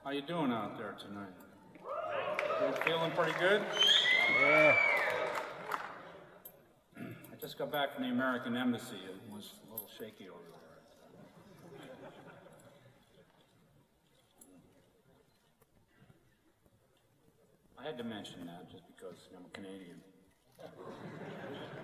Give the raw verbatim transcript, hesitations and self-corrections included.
How you doing out there tonight? You feeling pretty good? Yeah. I just got back from the American Embassy. It was a little shaky over there. I had to mention that just because I'm a Canadian.